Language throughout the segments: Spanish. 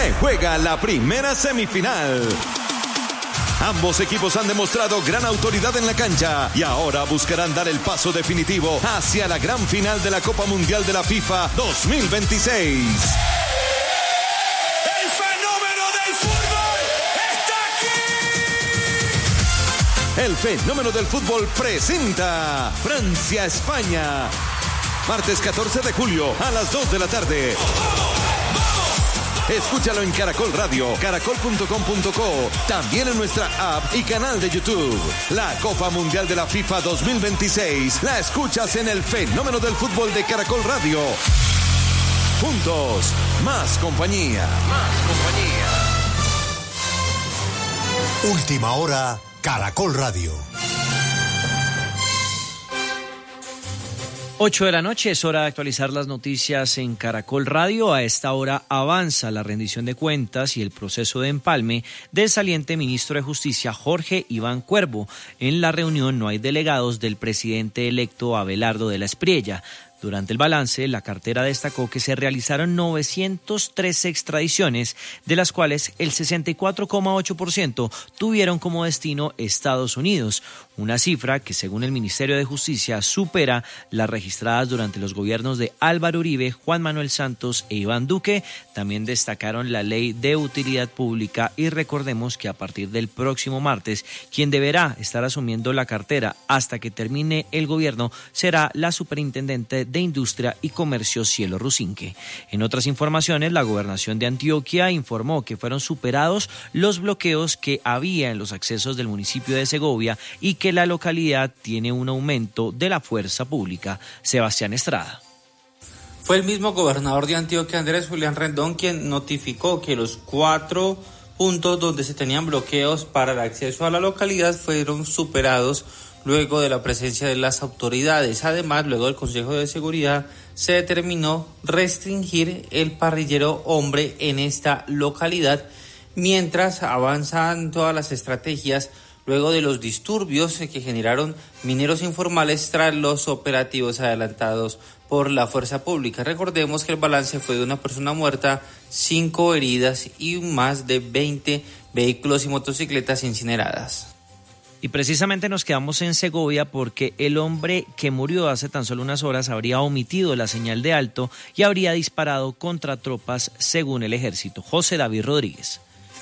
se juega la primera semifinal. Ambos equipos han demostrado gran autoridad en la cancha y ahora buscarán dar el paso definitivo hacia la gran final de la Copa Mundial de la FIFA 2026. El fenómeno del fútbol presenta Francia-España. Martes 14 de julio a las 2 de la tarde. Escúchalo en Caracol Radio, caracol.com.co, también en nuestra app y canal de YouTube. La Copa Mundial de la FIFA 2026 la escuchas en el fenómeno del fútbol de Caracol Radio. Juntos, más compañía. Última hora, Caracol Radio. 8 de la noche, es hora de actualizar las noticias en Caracol Radio. A esta hora avanza la rendición de cuentas y el proceso de empalme del saliente ministro de Justicia, Jorge Iván Cuervo. En la reunión no hay delegados del presidente electo Abelardo de la Espriella. Durante el balance, la cartera destacó que se realizaron 913 extradiciones, de las cuales el 64,8% tuvieron como destino Estados Unidos, una cifra que, según el Ministerio de Justicia, supera las registradas durante los gobiernos de Álvaro Uribe, Juan Manuel Santos e Iván Duque. También destacaron la Ley de Utilidad Pública y recordemos que a partir del próximo martes, quien deberá estar asumiendo la cartera hasta que termine el gobierno será la superintendente de Industria y Comercio, Cielo Rusinque. En otras informaciones, la Gobernación de Antioquia informó que fueron superados los bloqueos que había en los accesos del municipio de Segovia y que la localidad tiene un aumento de la fuerza pública. Sebastián Estrada. Fue el mismo gobernador de Antioquia, Andrés Julián Rendón, quien notificó que los 4 puntos donde se tenían bloqueos para el acceso a la localidad fueron superados luego de la presencia de las autoridades. Además, luego del Consejo de Seguridad se determinó restringir el parrillero hombre en esta localidad, mientras avanzan todas las estrategias luego de los disturbios que generaron mineros informales tras los operativos adelantados por la fuerza pública. Recordemos que el balance fue de una persona muerta, 5 heridas y más de 20 vehículos y motocicletas incineradas. Y precisamente nos quedamos en Segovia porque el hombre que murió hace tan solo unas horas habría omitido la señal de alto y habría disparado contra tropas, según el ejército. José David Rodríguez.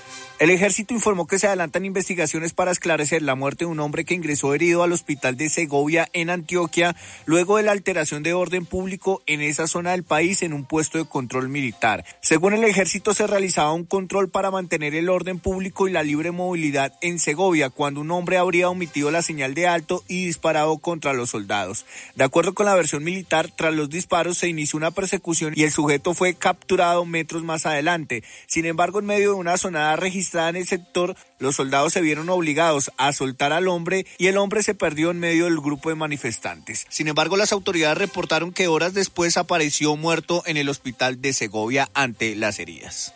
El ejército informó que se adelantan investigaciones para esclarecer la muerte de un hombre que ingresó herido al hospital de Segovia en Antioquia luego de la alteración de orden público en esa zona del país en un puesto de control militar. Según el ejército, se realizaba un control para mantener el orden público y la libre movilidad en Segovia cuando un hombre habría omitido la señal de alto y disparado contra los soldados. De acuerdo con la versión militar, tras los disparos se inició una persecución y el sujeto fue capturado metros más adelante. Sin embargo, en medio de una sonada registrada en el sector, los soldados se vieron obligados a soltar al hombre y el hombre se perdió en medio del grupo de manifestantes. Sin embargo, las autoridades reportaron que horas después apareció muerto en el hospital de Segovia ante las heridas.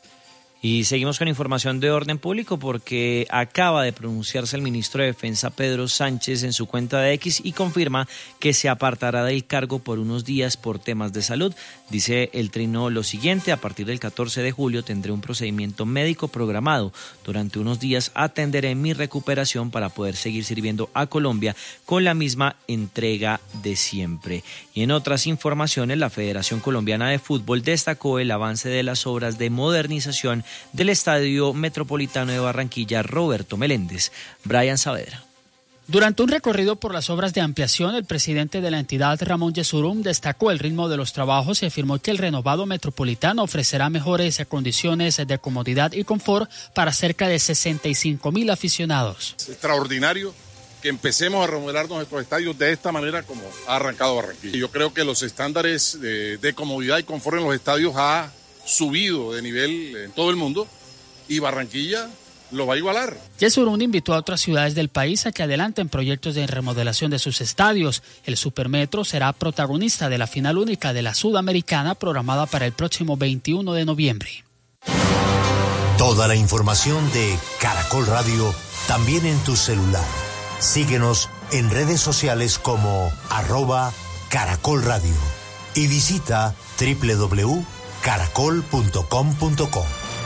Y seguimos con información de orden público porque acaba de pronunciarse el ministro de Defensa Pedro Sánchez en su cuenta de X y confirma que se apartará del cargo por unos días por temas de salud. Dice el trino lo siguiente: a partir del 14 de julio tendré un procedimiento médico programado. Durante unos días atenderé mi recuperación para poder seguir sirviendo a Colombia con la misma entrega de siempre. Y en otras informaciones, la Federación Colombiana de Fútbol destacó el avance de las obras de modernización del Estadio Metropolitano de Barranquilla Roberto Meléndez. Brian Saavedra. Durante un recorrido por las obras de ampliación, el presidente de la entidad, Ramón Yesurum, destacó el ritmo de los trabajos y afirmó que el renovado Metropolitano ofrecerá mejores condiciones de comodidad y confort para cerca de 65,000 aficionados. Es extraordinario que empecemos a remodelar nuestros estadios de esta manera como ha arrancado Barranquilla. Yo creo que los estándares de comodidad y confort en los estadios ha subido de nivel en todo el mundo y Barranquilla lo va a igualar. Yesurum invitó a otras ciudades del país a que adelanten proyectos de remodelación de sus estadios. El Supermetro será protagonista de la final única de la Sudamericana programada para el próximo 21 de noviembre. Toda la información de Caracol Radio también en tu celular. Síguenos en redes sociales como @Caracol Radio y visita www.caracol.com.co.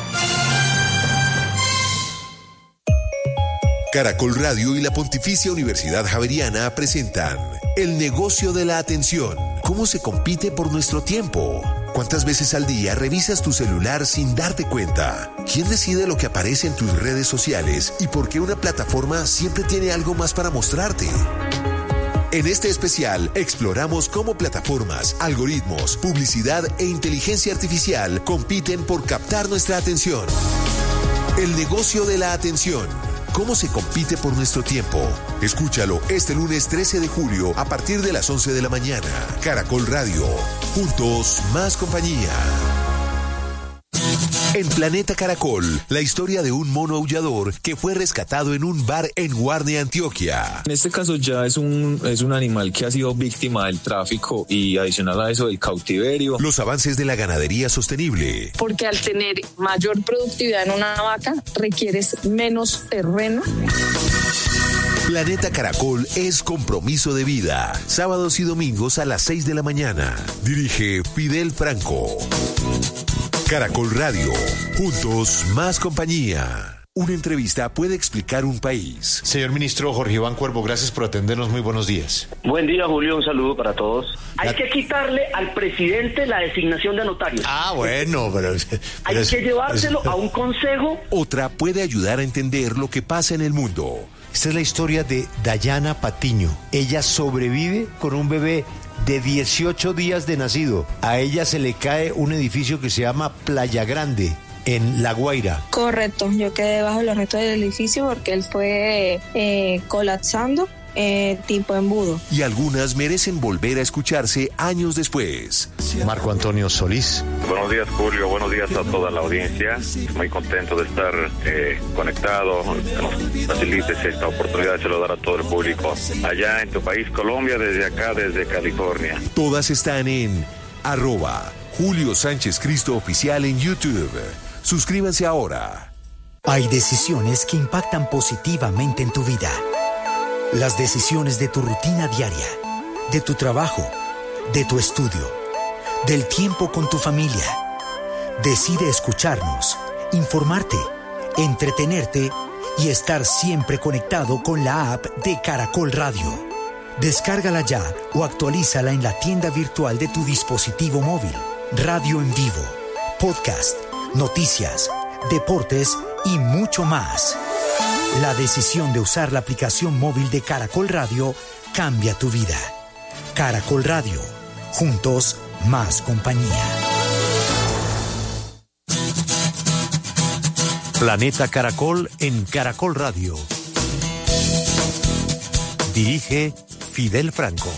Caracol Radio y la Pontificia Universidad Javeriana presentan El negocio de la atención. ¿Cómo se compite por nuestro tiempo? ¿Cuántas veces al día revisas tu celular sin darte cuenta? ¿Quién decide lo que aparece en tus redes sociales y por qué una plataforma siempre tiene algo más para mostrarte? En este especial exploramos cómo plataformas, algoritmos, publicidad e inteligencia artificial compiten por captar nuestra atención. El negocio de la atención. ¿Cómo se compite por nuestro tiempo? Escúchalo este lunes 13 de julio a partir de las 11 de la mañana. Caracol Radio. Juntos, más compañía. En Planeta Caracol, la historia de un mono aullador que fue rescatado en un bar en Guarne, Antioquia. En este caso ya es un animal que ha sido víctima del tráfico y adicional a eso del cautiverio. Los avances de la ganadería sostenible. Porque al tener mayor productividad en una vaca, requieres menos terreno. Planeta Caracol es compromiso de vida. Sábados y domingos a las 6 de la mañana. Dirige Fidel Franco. Caracol Radio. Juntos, más compañía. Una entrevista puede explicar un país. Señor ministro Jorge Iván Cuervo, gracias por atendernos. Muy buenos días. Buen día, Julio. Un saludo para todos. Hay que quitarle al presidente la designación de notarios. Bueno, pero hay que llevárselo a un consejo. Otra puede ayudar a entender lo que pasa en el mundo. Esta es la historia de Dayana Patiño. Ella sobrevive con un bebé de 18 días de nacido. A ella se le cae un edificio que se llama Playa Grande, en La Guaira. Correcto, yo quedé bajo los restos del edificio porque él fue colapsando. Tipo embudo. Y algunas merecen volver a escucharse años después. Marco Antonio Solís. Buenos días, Julio. Buenos días a toda la audiencia. Muy contento de estar conectado. Que nos facilites esta oportunidad de saludar a todo el público allá en tu país, Colombia, desde acá, desde California. Todas están en @Julio Sánchez Cristo Oficial en YouTube. Suscríbanse ahora. Hay decisiones que impactan positivamente en tu vida. Las decisiones de tu rutina diaria, de tu trabajo, de tu estudio, del tiempo con tu familia. Decide escucharnos, informarte, entretenerte y estar siempre conectado con la app de Caracol Radio. Descárgala ya o actualízala en la tienda virtual de tu dispositivo móvil. Radio en vivo, podcast, noticias, deportes y mucho más. La decisión de usar la aplicación móvil de Caracol Radio cambia tu vida. Caracol Radio. Juntos, más compañía. Planeta Caracol en Caracol Radio. Dirige Fidel Franco.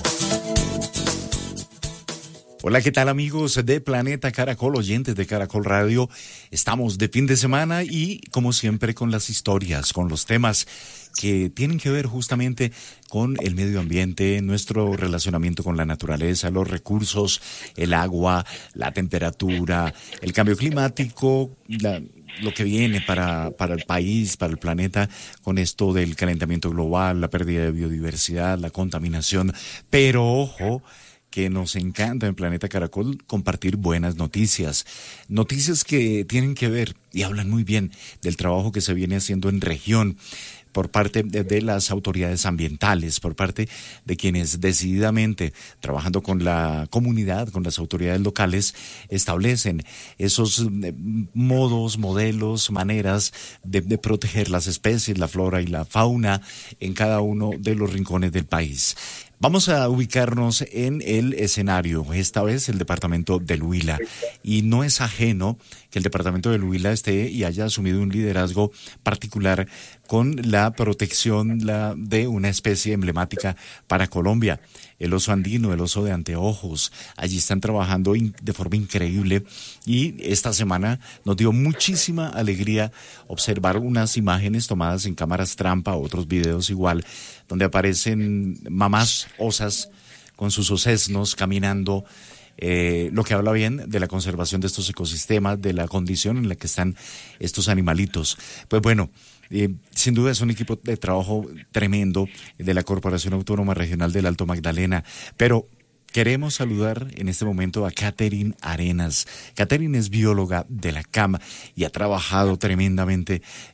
Hola, ¿qué tal, amigos de Planeta Caracol, oyentes de Caracol Radio? Estamos de fin de semana y, como siempre, con las historias, con los temas que tienen que ver justamente con el medio ambiente, nuestro relacionamiento con la naturaleza, los recursos, el agua, la temperatura, el cambio climático, lo que viene para el país, para el planeta, con esto del calentamiento global, la pérdida de biodiversidad, la contaminación. Pero, ojo, que nos encanta en Planeta Caracol compartir buenas noticias. Noticias que tienen que ver y hablan muy bien del trabajo que se viene haciendo en región por parte de las autoridades ambientales, por parte de quienes decididamente, trabajando con la comunidad, con las autoridades locales, establecen esos modos, modelos, maneras de proteger las especies, la flora y la fauna en cada uno de los rincones del país. Vamos a ubicarnos en el escenario, esta vez el departamento del Huila, y no es ajeno que el departamento del Huila esté y haya asumido un liderazgo particular con la protección de una especie emblemática para Colombia, el oso andino, el oso de anteojos. Allí están trabajando de forma increíble y esta semana nos dio muchísima alegría observar unas imágenes tomadas en cámaras trampa, otros videos igual, donde aparecen mamás osas con sus osesnos caminando, lo que habla bien de la conservación de estos ecosistemas, de la condición en la que están estos animalitos. Pues bueno, sin duda es un equipo de trabajo tremendo de la Corporación Autónoma Regional del Alto Magdalena, pero queremos saludar en este momento a Catherine Arenas. Catherine es bióloga de la CAM y ha trabajado tremendamente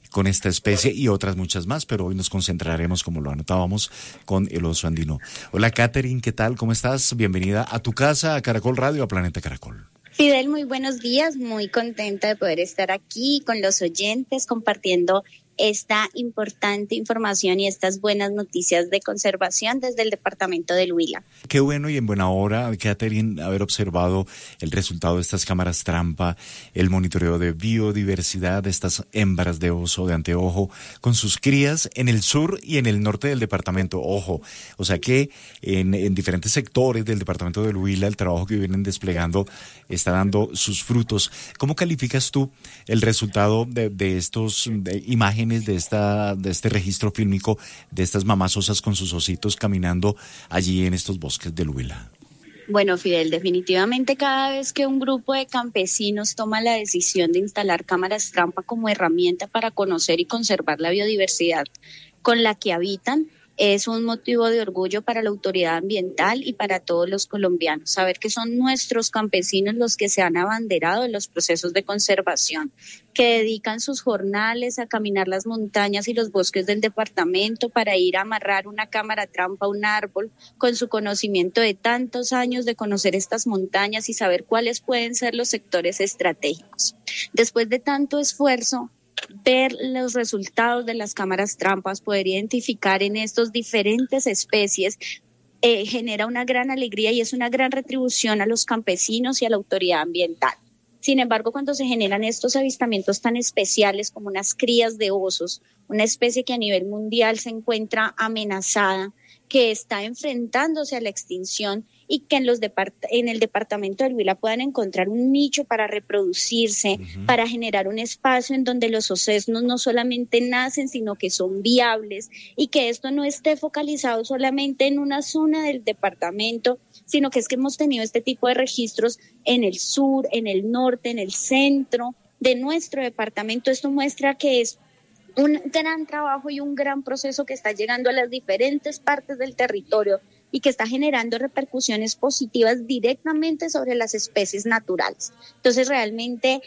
con esta especie y otras muchas más, pero hoy nos concentraremos, como lo anotábamos, con el oso andino. Hola, Catherine, ¿qué tal? ¿Cómo estás? Bienvenida a tu casa, a Caracol Radio, a Planeta Caracol. Fidel, muy buenos días, muy contenta de poder estar aquí con los oyentes compartiendo esta importante información y estas buenas noticias de conservación desde el departamento del Huila. Qué bueno y en buena hora, Catherine, haber observado el resultado de estas cámaras trampa, el monitoreo de biodiversidad de estas hembras de oso de anteojo con sus crías en el sur y en el norte del departamento. Ojo, o sea que en diferentes sectores del departamento del Huila el trabajo que vienen desplegando está dando sus frutos. ¿Cómo calificas tú el resultado de estos imágenes de este registro fílmico de estas mamás osas con sus ositos caminando allí en estos bosques del Huila? Bueno, Fidel, definitivamente cada vez que un grupo de campesinos toma la decisión de instalar cámaras trampa como herramienta para conocer y conservar la biodiversidad con la que habitan, es un motivo de orgullo para la autoridad ambiental y para todos los colombianos. Saber que son nuestros campesinos los que se han abanderado en los procesos de conservación, que dedican sus jornales a caminar las montañas y los bosques del departamento para ir a amarrar una cámara trampa a un árbol, con su conocimiento de tantos años de conocer estas montañas y saber cuáles pueden ser los sectores estratégicos. Después de tanto esfuerzo, ver los resultados de las cámaras trampas, poder identificar en estos diferentes especies, genera una gran alegría y es una gran retribución a los campesinos y a la autoridad ambiental. Sin embargo, cuando se generan estos avistamientos tan especiales como unas crías de osos, una especie que a nivel mundial se encuentra amenazada, que está enfrentándose a la extinción y que en el departamento del Huila puedan encontrar un nicho para reproducirse, para generar un espacio en donde los osesnos no solamente nacen, sino que son viables y que esto no esté focalizado solamente en una zona del departamento, sino que es que hemos tenido este tipo de registros en el sur, en el norte, en el centro de nuestro departamento. Esto muestra que es un gran trabajo y un gran proceso que está llegando a las diferentes partes del territorio y que está generando repercusiones positivas directamente sobre las especies naturales. Entonces, realmente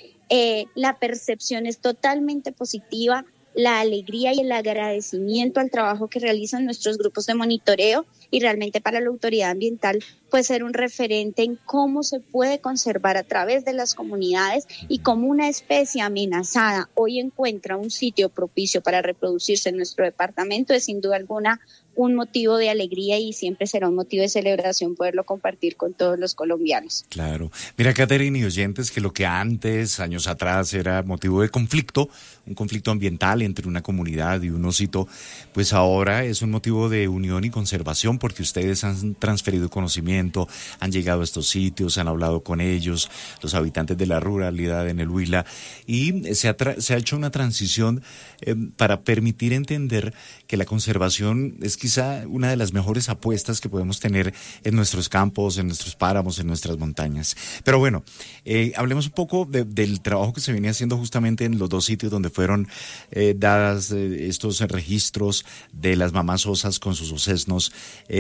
la percepción es totalmente positiva, la alegría y el agradecimiento al trabajo que realizan nuestros grupos de monitoreo y realmente para la autoridad ambiental puede ser un referente en cómo se puede conservar a través de las comunidades y cómo una especie amenazada hoy encuentra un sitio propicio para reproducirse en nuestro departamento. Es sin duda alguna un motivo de alegría y siempre será un motivo de celebración poderlo compartir con todos los colombianos. Claro. Mira, Catherine y oyentes, que lo que antes, años atrás, era motivo de conflicto, un conflicto ambiental entre una comunidad y un osito, pues ahora es un motivo de unión y conservación porque ustedes han transferido conocimiento, han llegado a estos sitios, han hablado con ellos, los habitantes de la ruralidad en el Huila, y se ha hecho una transición para permitir entender que la conservación es quizá una de las mejores apuestas que podemos tener en nuestros campos, en nuestros páramos, en nuestras montañas. Pero bueno, hablemos un poco del trabajo que se venía haciendo justamente en los dos sitios donde fueron dadas estos registros de las mamás osas con sus osesnos.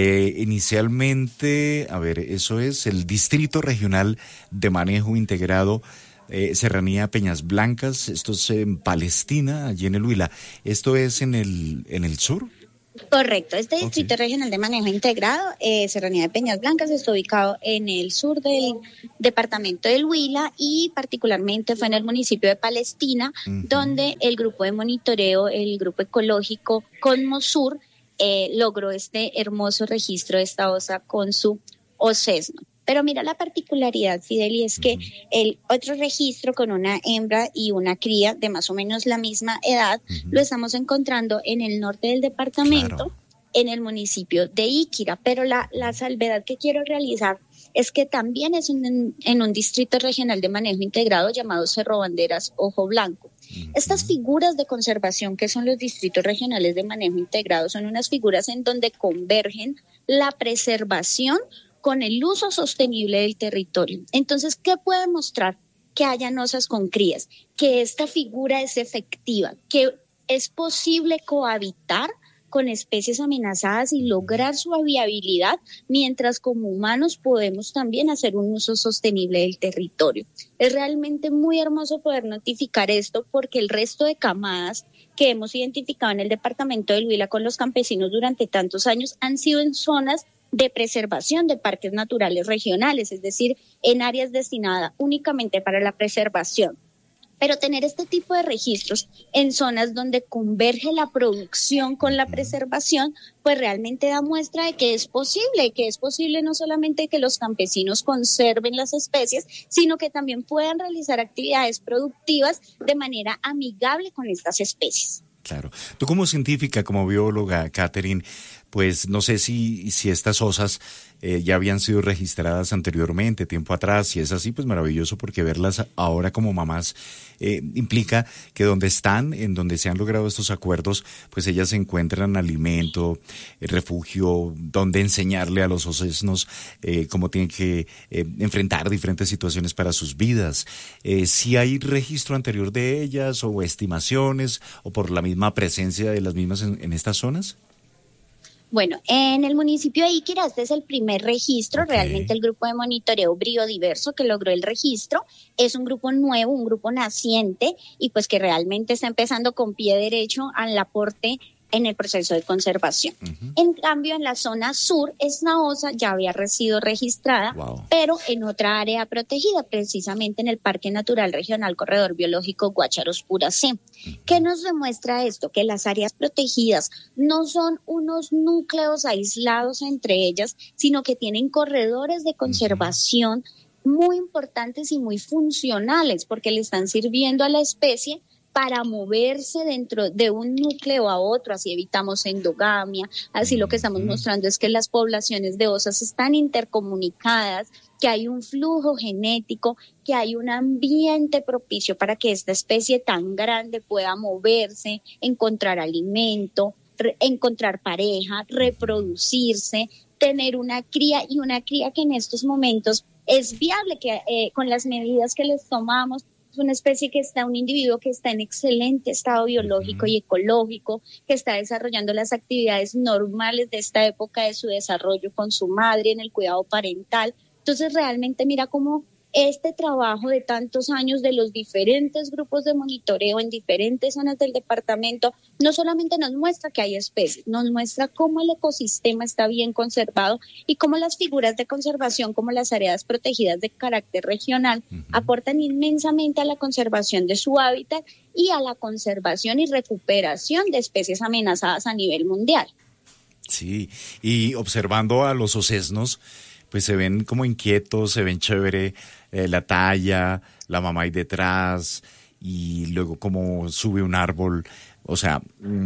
Inicialmente, a ver, eso es el Distrito Regional de Manejo Integrado, Serranía Peñas Blancas, esto es en Palestina, allí en el Huila. ¿Esto es en el sur? Correcto, este Distrito Regional de Manejo Integrado, Serranía de Peñas Blancas, está ubicado en el sur del departamento del Huila y particularmente fue en el municipio de Palestina, donde el grupo de monitoreo, el grupo ecológico Conmosur, logró este hermoso registro de esta osa con su osesno. Pero mira la particularidad, Fidel, y es que el otro registro con una hembra y una cría de más o menos la misma edad, lo estamos encontrando en el norte del departamento, en el municipio de Iquira. Pero la salvedad que quiero realizar es que también es en un distrito regional de manejo integrado llamado Cerro Banderas Ojo Blanco. Estas figuras de conservación que son los distritos regionales de manejo integrado son unas figuras en donde convergen la preservación con el uso sostenible del territorio. Entonces, ¿qué puede mostrar? Que hayan osas con crías, que esta figura es efectiva, que es posible cohabitar con especies amenazadas y lograr su viabilidad, mientras como humanos podemos también hacer un uso sostenible del territorio. Es realmente muy hermoso poder notificar esto, porque el resto de camadas que hemos identificado en el departamento del Huila con los campesinos durante tantos años han sido en zonas de preservación de parques naturales regionales, es decir, en áreas destinadas únicamente para la preservación. Pero tener este tipo de registros en zonas donde converge la producción con la preservación, pues realmente da muestra de que es posible no solamente que los campesinos conserven las especies, sino que también puedan realizar actividades productivas de manera amigable con estas especies. Claro. Tú como científica, como bióloga, Catherine, pues no sé si estas osas ya habían sido registradas anteriormente, tiempo atrás. Si es así, pues maravilloso, porque verlas ahora como mamás implica que donde están, en donde se han logrado estos acuerdos, pues ellas encuentran alimento, refugio, donde enseñarle a los osesnos cómo tienen que enfrentar diferentes situaciones para sus vidas. Si hay registro anterior de ellas o estimaciones, o por la misma presencia de las mismas en estas zonas. Bueno, en el municipio de Iquirá este es el primer registro. Okay. Realmente el grupo de monitoreo Biodiverso que logró el registro es un grupo nuevo, un grupo naciente, y pues que realmente está empezando con pie derecho al aporte en el proceso de conservación. Uh-huh. En cambio, en la zona sur, esta osa ya había sido registrada, pero en otra área protegida, precisamente en el Parque Natural Regional Corredor Biológico Guácharos-Puracé. Uh-huh. ¿Qué nos demuestra esto? Que las áreas protegidas no son unos núcleos aislados entre ellas, sino que tienen corredores de conservación muy importantes y muy funcionales, porque le están sirviendo a la especie para moverse dentro de un núcleo a otro, así evitamos endogamia. Así lo que estamos mostrando es que las poblaciones de osas están intercomunicadas, que hay un flujo genético, que hay un ambiente propicio para que esta especie tan grande pueda moverse, encontrar alimento, encontrar pareja, reproducirse, tener una cría, y una cría que en estos momentos es viable, que con las medidas que les tomamos. Es una especie un individuo que está en excelente estado biológico y ecológico, que está desarrollando las actividades normales de esta época de su desarrollo con su madre en el cuidado parental. Entonces realmente mira cómo este trabajo de tantos años de los diferentes grupos de monitoreo en diferentes zonas del departamento no solamente nos muestra que hay especies, nos muestra cómo el ecosistema está bien conservado y cómo las figuras de conservación, como las áreas protegidas de carácter regional, aportan inmensamente a la conservación de su hábitat y a la conservación y recuperación de especies amenazadas a nivel mundial. Sí, y observando a los osesnos, pues se ven como inquietos, se ven chévere, la talla, la mamá ahí detrás, y luego como sube un árbol. O sea,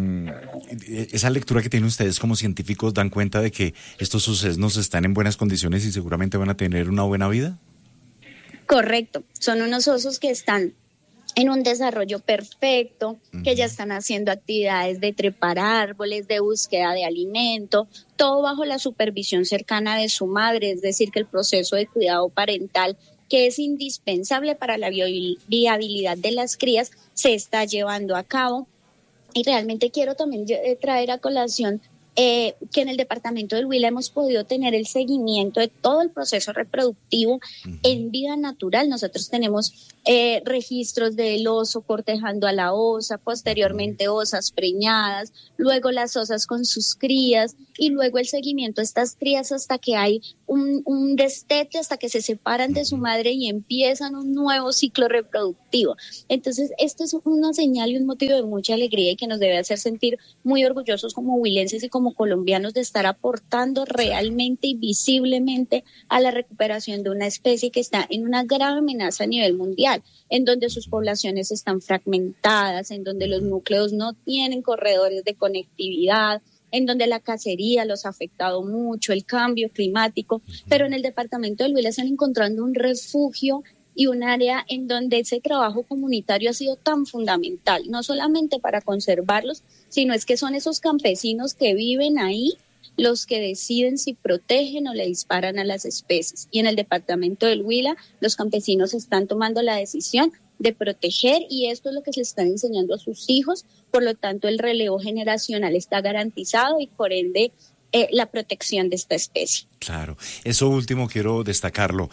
esa lectura que tienen ustedes como científicos dan cuenta de que estos osesnos están en buenas condiciones y seguramente van a tener una buena vida. Correcto, son unos osos que están en un desarrollo perfecto, que ya están haciendo actividades de trepar árboles, de búsqueda de alimento, todo bajo la supervisión cercana de su madre, es decir, que el proceso de cuidado parental, que es indispensable para la viabilidad de las crías, se está llevando a cabo. Y realmente quiero también traer a colación que en el departamento del Huila hemos podido tener el seguimiento de todo el proceso reproductivo en vida natural. Nosotros tenemos registros del oso cortejando a la osa, posteriormente osas preñadas, luego las osas con sus crías y luego el seguimiento de estas crías hasta que hay un destete, hasta que se separan de su madre y empiezan un nuevo ciclo reproductivo. Entonces, esto es una señal y un motivo de mucha alegría y que nos debe hacer sentir muy orgullosos como huilenses y como colombianos de estar aportando realmente y visiblemente a la recuperación de una especie que está en una grave amenaza a nivel mundial, en donde sus poblaciones están fragmentadas, en donde los núcleos no tienen corredores de conectividad, en donde la cacería los ha afectado mucho, el cambio climático, pero en el departamento del Huila están encontrando un refugio y un área en donde ese trabajo comunitario ha sido tan fundamental, no solamente para conservarlos, sino es que son esos campesinos que viven ahí los que deciden si protegen o le disparan a las especies. Y en el departamento del Huila, los campesinos están tomando la decisión de proteger, y esto es lo que se están enseñando a sus hijos. Por lo tanto, el relevo generacional está garantizado y por ende la protección de esta especie. Claro, eso último quiero destacarlo.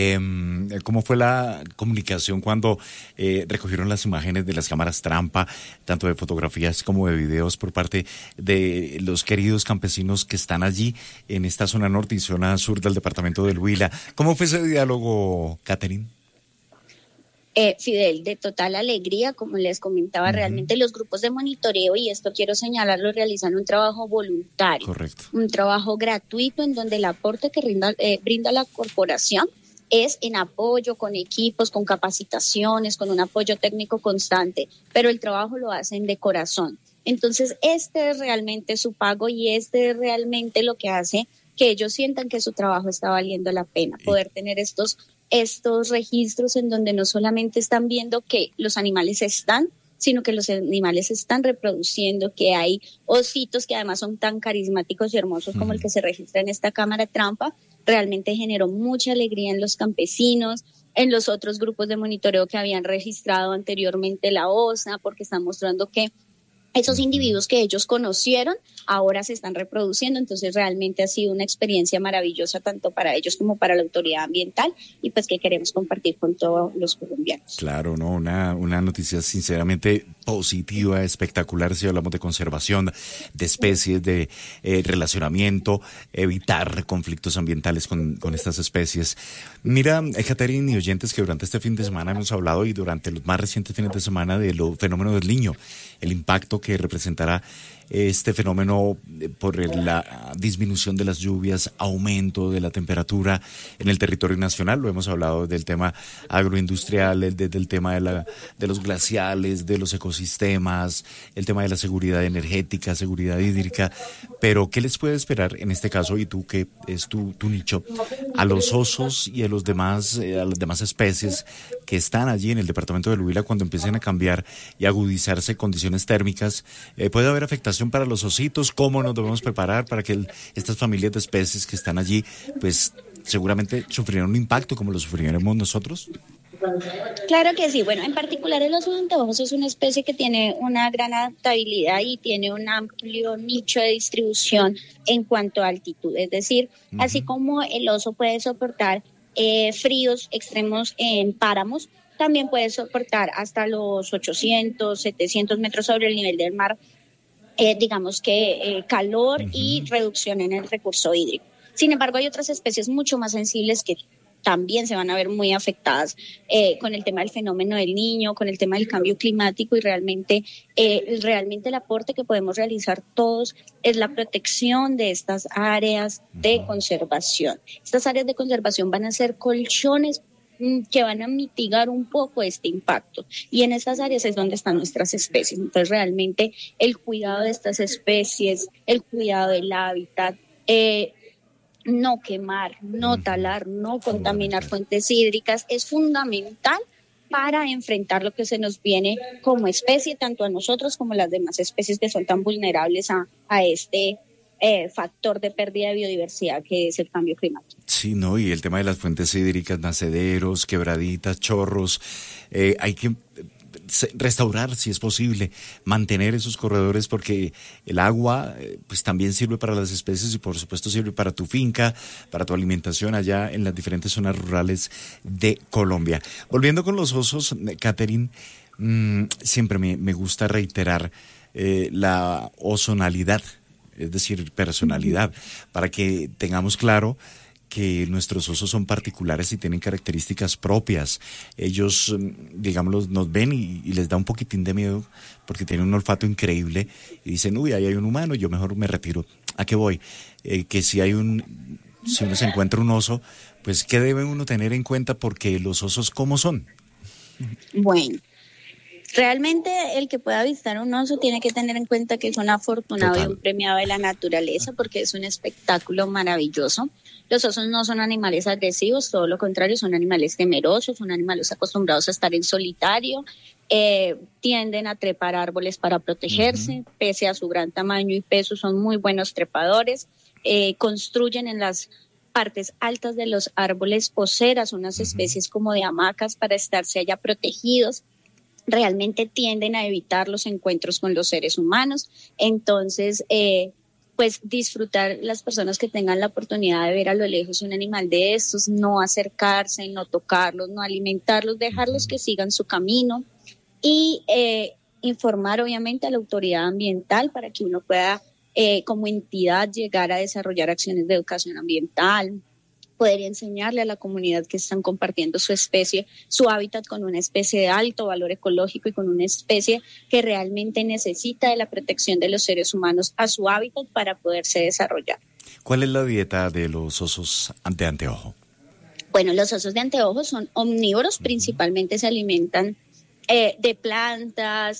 ¿Cómo fue la comunicación cuando recogieron las imágenes de las cámaras trampa, tanto de fotografías como de videos, por parte de los queridos campesinos que están allí en esta zona norte y zona sur del departamento del Huila? ¿Cómo fue ese diálogo, Catherine? Fidel, de total alegría, como les comentaba, realmente los grupos de monitoreo, y esto quiero señalarlo, realizan un trabajo voluntario. Correcto. Un trabajo gratuito en donde el aporte que brinda la corporación es en apoyo con equipos, con capacitaciones, con un apoyo técnico constante, pero el trabajo lo hacen de corazón. Entonces, este es realmente su pago y este es realmente lo que hace que ellos sientan que su trabajo está valiendo la pena, poder tener estos registros en donde no solamente están viendo que los animales están, sino que los animales se están reproduciendo, que hay ositos que además son tan carismáticos y hermosos como el que se registra en esta cámara trampa. Realmente generó mucha alegría en los campesinos, en los otros grupos de monitoreo que habían registrado anteriormente la OSA, porque están mostrando que esos individuos que ellos conocieron ahora se están reproduciendo. Entonces realmente ha sido una experiencia maravillosa tanto para ellos como para la autoridad ambiental, y pues que queremos compartir con todos los colombianos. Claro, no, una noticia sinceramente positiva, espectacular, si hablamos de conservación de especies, de relacionamiento, evitar conflictos ambientales con estas especies. Mira, Catherine y oyentes, que durante este fin de semana hemos hablado, y durante los más recientes fines de semana, de los fenómenos del Niño, el impacto que representará este fenómeno por la disminución de las lluvias, aumento de la temperatura en el territorio nacional. Lo hemos hablado del tema agroindustrial, del tema de los glaciales, de los ecosistemas, el tema de la seguridad energética, seguridad hídrica. Pero ¿qué les puede esperar en este caso, y tú que es tu nicho, a los osos y a las demás especies que están allí en el departamento del Huila cuando empiecen a cambiar y agudizarse condiciones térmicas? ¿Puede haber afectación para los ositos? ¿Cómo nos debemos preparar para que estas familias de especies que están allí, pues seguramente sufrirán un impacto como lo sufriremos nosotros? Claro que sí. Bueno, en particular el oso de anteojos es una especie que tiene una gran adaptabilidad y tiene un amplio nicho de distribución en cuanto a altitud. Es decir, así como el oso puede soportar fríos extremos en páramos, también puede soportar hasta los 800, 700 metros sobre el nivel del mar, calor y reducción en el recurso hídrico. Sin embargo, hay otras especies mucho más sensibles que también se van a ver muy afectadas con el tema del fenómeno del Niño, con el tema del cambio climático, y realmente el aporte que podemos realizar todos es la protección de estas áreas de conservación. Estas áreas de conservación van a ser colchones que van a mitigar un poco este impacto, y en estas áreas es donde están nuestras especies. Entonces realmente el cuidado de estas especies, el cuidado del hábitat, no quemar, no talar, no contaminar fuentes hídricas es fundamental para enfrentar lo que se nos viene como especie, tanto a nosotros como a las demás especies que son tan vulnerables a este factor de pérdida de biodiversidad que es el cambio climático. Sí, no, y el tema de las fuentes hídricas, nacederos, quebraditas, chorros, hay que restaurar, si es posible, mantener esos corredores, porque el agua pues también sirve para las especies y por supuesto sirve para tu finca, para tu alimentación allá en las diferentes zonas rurales de Colombia. Volviendo con los osos, Catherine, siempre me gusta reiterar la osonalidad, es decir, personalidad, para que tengamos claro que nuestros osos son particulares y tienen características propias. Ellos, digámoslo, nos ven y les da un poquitín de miedo porque tienen un olfato increíble y dicen, uy, ahí hay un humano, yo mejor me retiro. ¿A qué voy? Que si uno se encuentra un oso, pues ¿qué debe uno tener en cuenta? Porque los osos, ¿cómo son? Bueno, realmente el que pueda visitar un oso tiene que tener en cuenta que es un afortunado y un premiado de la naturaleza, porque es un espectáculo maravilloso. Los osos no son animales agresivos, todo lo contrario, son animales temerosos, son animales acostumbrados a estar en solitario, tienden a trepar árboles para protegerse, pese a su gran tamaño y peso, son muy buenos trepadores, construyen en las partes altas de los árboles o ceras, unas especies como de hamacas para estarse allá protegidos. Realmente tienden a evitar los encuentros con los seres humanos. Entonces, pues disfrutar las personas que tengan la oportunidad de ver a lo lejos un animal de estos, no acercarse, no tocarlos, no alimentarlos, dejarlos que sigan su camino y informar obviamente a la autoridad ambiental para que uno pueda como entidad llegar a desarrollar acciones de educación ambiental, poder enseñarle a la comunidad que están compartiendo su especie, su hábitat con una especie de alto valor ecológico y con una especie que realmente necesita de la protección de los seres humanos a su hábitat para poderse desarrollar. ¿Cuál es la dieta de los osos de anteojo? Bueno, los osos de anteojo son omnívoros, principalmente se alimentan de plantas,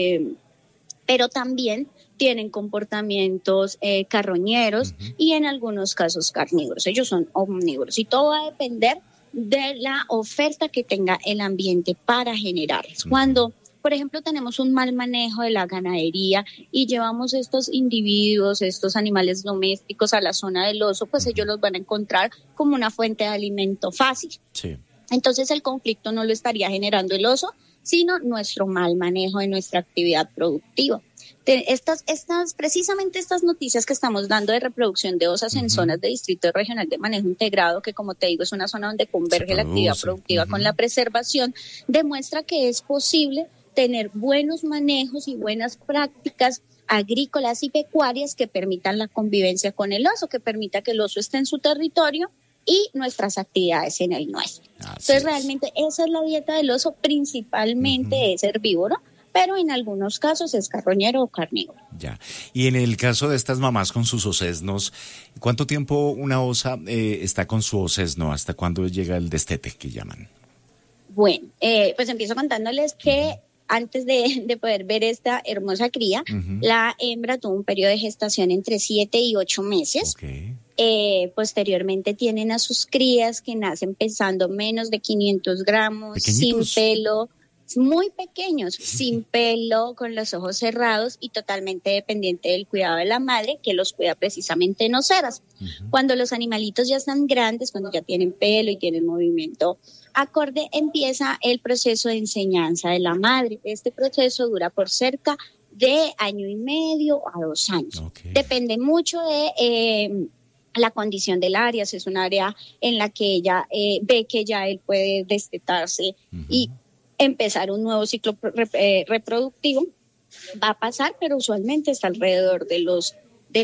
pero también tienen comportamientos carroñeros y en algunos casos carnívoros. Ellos son omnívoros y todo va a depender de la oferta que tenga el ambiente para generarlos. Cuando, por ejemplo, tenemos un mal manejo de la ganadería y llevamos estos individuos, estos animales domésticos a la zona del oso, pues ellos los van a encontrar como una fuente de alimento fácil. Sí. Entonces el conflicto no lo estaría generando el oso, sino nuestro mal manejo de nuestra actividad productiva. Precisamente estas noticias que estamos dando de reproducción de osas en zonas de Distrito Regional de Manejo Integrado, que como te digo es una zona donde converge la actividad productiva con la preservación, demuestra que es posible tener buenos manejos y buenas prácticas agrícolas y pecuarias que permitan la convivencia con el oso, que permita que el oso esté en su territorio y nuestras actividades en el nuestro. Entonces realmente esa es la dieta del oso, principalmente es herbívoro, pero en algunos casos es carroñero o carnívoro. Ya. Y en el caso de estas mamás con sus osesnos, ¿cuánto tiempo una osa está con su osesno? ¿Hasta cuándo llega el destete que llaman? Bueno, pues empiezo contándoles que antes de poder ver esta hermosa cría, la hembra tuvo un periodo de gestación entre 7 y 8 meses. Posteriormente tienen a sus crías que nacen pesando menos de 500 gramos, sin pelo, muy pequeños, sin pelo, con los ojos cerrados y totalmente dependiente del cuidado de la madre, que los cuida precisamente en oseras. Cuando los animalitos ya están grandes, cuando ya tienen pelo y tienen movimiento acorde, empieza el proceso de enseñanza de la madre. Este proceso dura por cerca de 1 año y medio a 2 años. Depende mucho de la condición del área. Si es un área en la que ella ve que ya él puede destetarse y empezar un nuevo ciclo reproductivo, va a pasar, pero usualmente está alrededor de los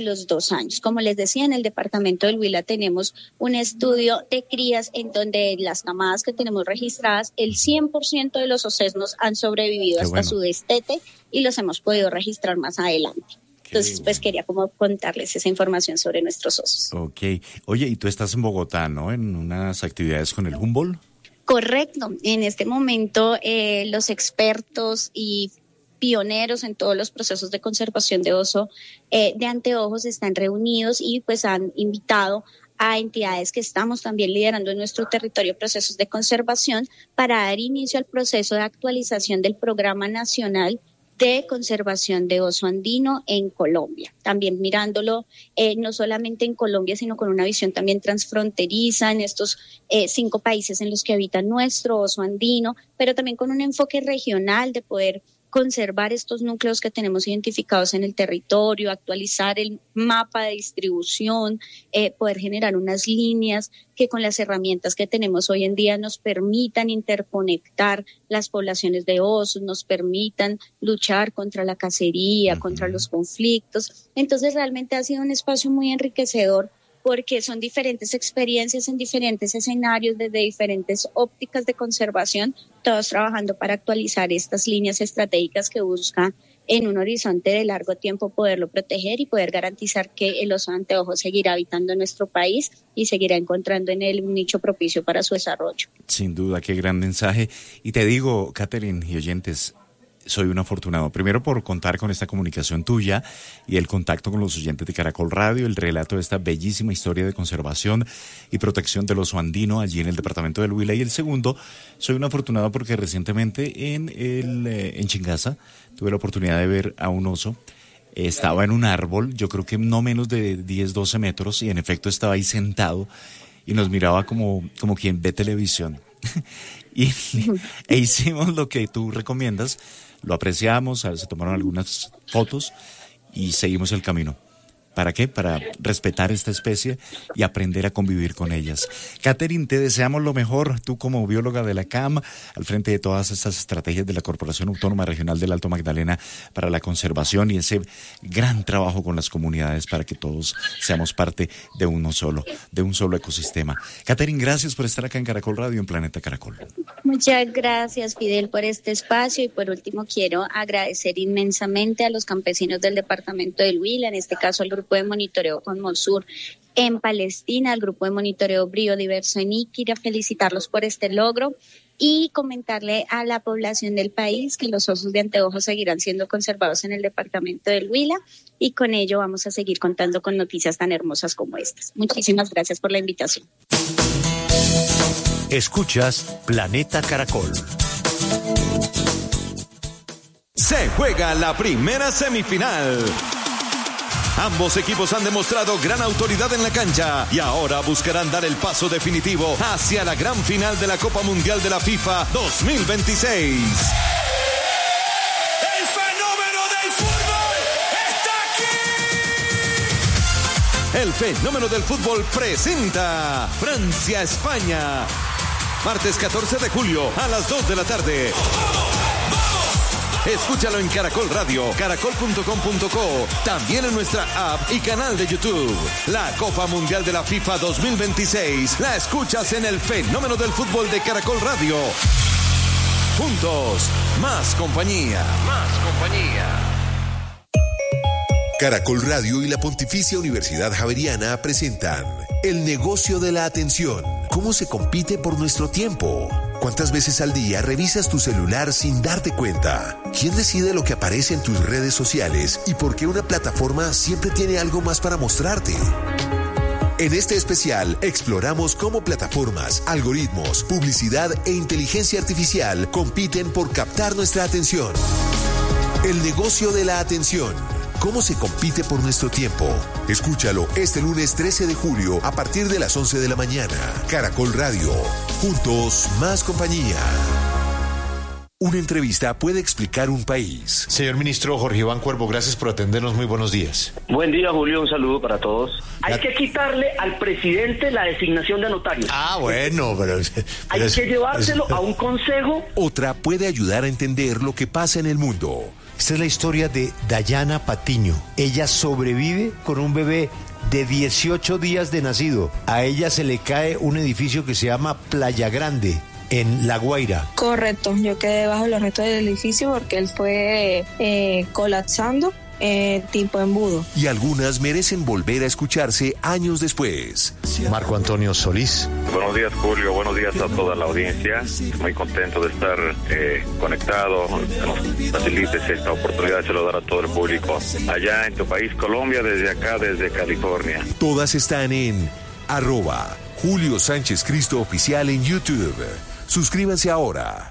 2 años. Como les decía, en el departamento del Huila tenemos un estudio de crías en donde las camadas que tenemos registradas, el 100% de los osesnos han sobrevivido hasta su destete y los hemos podido registrar más adelante. Entonces, pues quería como contarles esa información sobre nuestros osos. Ok. Oye, y tú estás en Bogotá, ¿no? En unas actividades con el Humboldt. Correcto. En este momento los expertos y pioneros en todos los procesos de conservación de oso de anteojos están reunidos y pues han invitado a entidades que estamos también liderando en nuestro territorio procesos de conservación para dar inicio al proceso de actualización del Programa Nacional de Conservación de Oso Andino en Colombia. También mirándolo no solamente en Colombia, sino con una visión también transfronteriza en estos 5 países en los que habita nuestro oso andino, pero también con un enfoque regional de poder conservar estos núcleos que tenemos identificados en el territorio, actualizar el mapa de distribución, poder generar unas líneas que con las herramientas que tenemos hoy en día nos permitan interconectar las poblaciones de osos, nos permitan luchar contra la cacería, contra los conflictos. Entonces realmente ha sido un espacio muy enriquecedor porque son diferentes experiencias en diferentes escenarios, desde diferentes ópticas de conservación, todos trabajando para actualizar estas líneas estratégicas que buscan en un horizonte de largo tiempo poderlo proteger y poder garantizar que el oso de anteojo seguirá habitando en nuestro país y seguirá encontrando en él un nicho propicio para su desarrollo. Sin duda, qué gran mensaje. Y te digo, Catherine y oyentes, soy un afortunado, primero por contar con esta comunicación tuya y el contacto con los oyentes de Caracol Radio, el relato de esta bellísima historia de conservación y protección del oso andino allí en el departamento del Huila. Y el segundo, soy un afortunado porque recientemente en Chingaza tuve la oportunidad de ver a un oso estaba en un árbol, yo creo que no menos de 10, 12 metros, y en efecto estaba ahí sentado y nos miraba como quien ve televisión. E hicimos lo que tú recomiendas, lo apreciamos, se tomaron algunas fotos y seguimos el camino. ¿Para qué? Para respetar esta especie y aprender a convivir con ellas. Catherine, te deseamos lo mejor, tú como bióloga de la CAM, al frente de todas estas estrategias de la Corporación Autónoma Regional del Alto Magdalena para la conservación y ese gran trabajo con las comunidades para que todos seamos parte de un solo ecosistema. Catherine, gracias por estar acá en Caracol Radio, en Planeta Caracol. Muchas gracias, Fidel, por este espacio, y por último quiero agradecer inmensamente a los campesinos del departamento del Huila, en este caso al grupo de monitoreo Conmosur en Palestina, al grupo de monitoreo Biodiverso en Iquira, felicitarlos por este logro y comentarle a la población del país que los osos de anteojos seguirán siendo conservados en el departamento del Huila, y con ello vamos a seguir contando con noticias tan hermosas como estas. Muchísimas gracias por la invitación. Escuchas Planeta Caracol. Se juega la primera semifinal. Ambos equipos han demostrado gran autoridad en la cancha y ahora buscarán dar el paso definitivo hacia la gran final de la Copa Mundial de la FIFA 2026. ¡El fenómeno del fútbol está aquí! El fenómeno del fútbol presenta Francia-España. Martes 14 de julio a las 2 de la tarde. Escúchalo en Caracol Radio, caracol.com.co, también en nuestra app y canal de YouTube. La Copa Mundial de la FIFA 2026 la escuchas en el fenómeno del fútbol de Caracol Radio. Juntos, más compañía. Más compañía. Caracol Radio y la Pontificia Universidad Javeriana presentan El negocio de la atención. ¿Cómo se compite por nuestro tiempo? ¿Cuántas veces al día revisas tu celular sin darte cuenta? ¿Quién decide lo que aparece en tus redes sociales y por qué una plataforma siempre tiene algo más para mostrarte? En este especial exploramos cómo plataformas, algoritmos, publicidad e inteligencia artificial compiten por captar nuestra atención. El negocio de la atención. ¿Cómo se compite por nuestro tiempo? Escúchalo este lunes 13 de julio a partir de las 11 de la mañana. Caracol Radio. Juntos, más compañía. Una entrevista puede explicar un país. Señor ministro Jorge Iván Cuervo, gracias por atendernos. Muy buenos días. Buen día, Julio. Un saludo para todos. Hay que quitarle al presidente la designación de notarios. Bueno, pero hay que llevárselo a un consejo. Otra puede ayudar a entender lo que pasa en el mundo. Esta es la historia de Dayana Patiño. Ella sobrevive con un bebé de 18 días de nacido. A ella se le cae un edificio que se llama Playa Grande, en La Guaira. Correcto, yo quedé bajo los restos del edificio porque él fue colapsando. Tipo embudo. Y algunas merecen volver a escucharse años después. Marco Antonio Solís. Buenos días, Julio. Buenos días a toda la audiencia. Muy contento de estar conectado. Nos facilites esta oportunidad de saludar a todo el público allá en tu país, Colombia, desde acá, desde California. Todas están en @Julio Sánchez Cristo Oficial en YouTube. Suscríbanse ahora.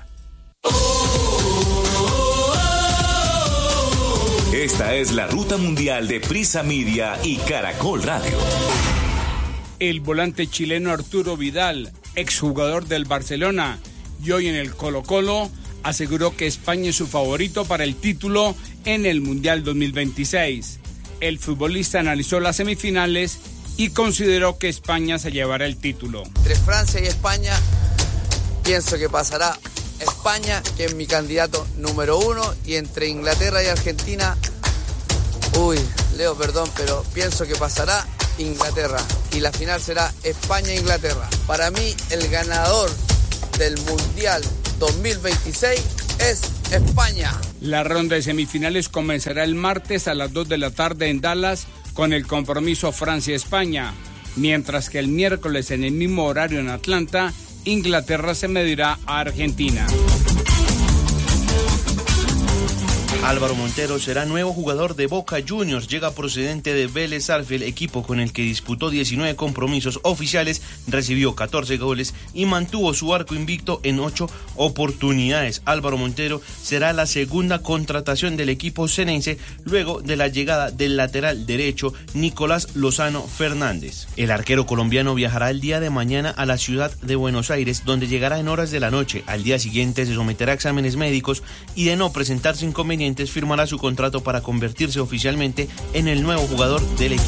Esta es la ruta mundial de Prisa Media y Caracol Radio. El volante chileno Arturo Vidal, exjugador del Barcelona y hoy en el Colo-Colo, aseguró que España es su favorito para el título en el Mundial 2026. El futbolista analizó las semifinales y consideró que España se llevará el título. Entre Francia y España, pienso que pasará España, que es mi candidato número 1, y entre Inglaterra y Argentina, Leo, perdón, pero pienso que pasará Inglaterra y la final será España-Inglaterra. Para mí, el ganador del Mundial 2026 es España. La ronda de semifinales comenzará el martes a las 2 de la tarde en Dallas con el compromiso Francia-España, mientras que el miércoles en el mismo horario en Atlanta, Inglaterra se medirá a Argentina. Álvaro Montero será nuevo jugador de Boca Juniors, llega procedente de Vélez Sarsfield, equipo con el que disputó 19 compromisos oficiales, recibió 14 goles y mantuvo su arco invicto en 8 oportunidades. Álvaro Montero será la segunda contratación del equipo ceneice luego de la llegada del lateral derecho Nicolás Lozano Fernández. El arquero colombiano viajará el día de mañana a la ciudad de Buenos Aires, donde llegará en horas de la noche. Al día siguiente se someterá a exámenes médicos y, de no presentarse inconvenientes, firmará su contrato para convertirse oficialmente en el nuevo jugador del equipo.